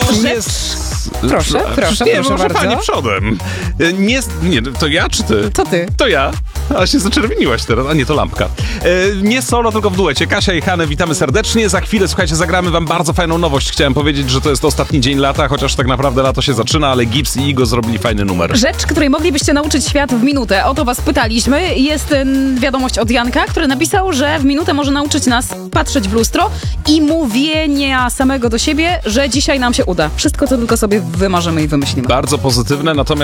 Proszę może bardzo. pani przodem. Nie, to ja czy ty? To ty. To ja. A się zaczerwieniłaś teraz, a nie, to lampka. Nie solo, tylko w duecie. Kasia i Hanę witamy serdecznie. Za chwilę, słuchajcie, zagramy wam bardzo fajną nowość. Chciałem powiedzieć, że to jest ostatni dzień lata, chociaż tak naprawdę lato się zaczyna, ale Gibbs i Igo zrobili fajny numer. Rzecz, której moglibyście nauczyć świat w minutę. O to was pytaliśmy. Jest wiadomość od Janka, który napisał, że w minutę może nauczyć nas patrzeć w lustro i mówienia samego do siebie, że dzisiaj nam się uda. Wszystko, co tylko sobie wymarzymy i wymyślimy. Bardzo pozytywne, natomiast